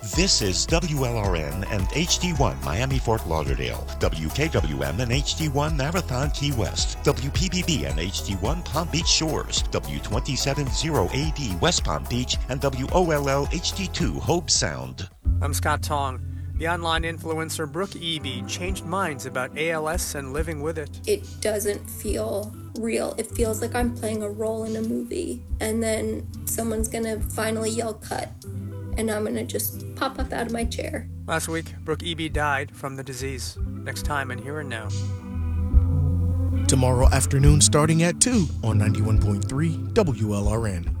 This is WLRN and HD1 Miami Fort Lauderdale, WKWM and HD1 Marathon Key West, WPBB and HD1 Palm Beach Shores, W270AD West Palm Beach, and WOLL HD2 Hobe Sound. I'm Scott Tong. The online influencer Brooke Eby changed minds about ALS and living with it. It doesn't feel real. It feels like I'm playing a role in a movie, and then someone's gonna finally yell cut, and I'm gonna just pop up out of my chair. Last week, Brooke Eby died from the disease. Next time in Here and Now. Tomorrow afternoon starting at 2 on 91.3 WLRN.